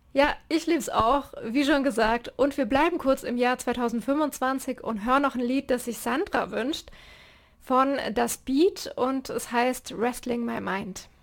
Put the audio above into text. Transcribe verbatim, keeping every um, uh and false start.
Ja, ich lieb's auch, wie schon gesagt. Und wir bleiben kurz im Jahr zweitausendfünfundzwanzig und hören noch ein Lied, das sich Sandra wünscht, von Das Beat und es heißt Wrestling My Mind.